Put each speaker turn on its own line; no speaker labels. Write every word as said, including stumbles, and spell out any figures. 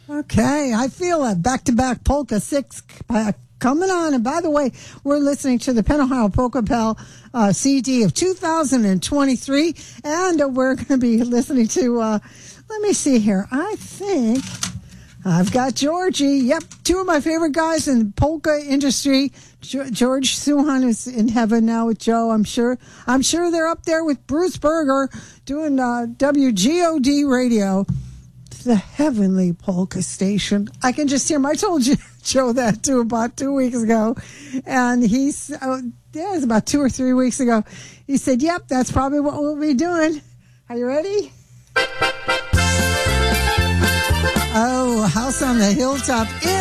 Okay, I feel it. Back-to-back Polka six uh, coming on. And by the way, we're listening to the Penn Ohio Polka Pal uh, C D of two thousand twenty-three. And uh, we're going to be listening to, uh, let me see here. I think I've got Georgie. Yep, two of my favorite guys in the polka industry. George Suhan is in heaven now with Joe, I'm sure. I'm sure they're up there with Bruce Berger doing uh, W G O D radio, the heavenly polka station. I can just hear him. I told you, Joe, that too about two weeks ago. And he's, oh, yeah, it was about two or three weeks ago. He said, yep, that's probably what we'll be doing. Are you ready? Oh, House on the Hilltop.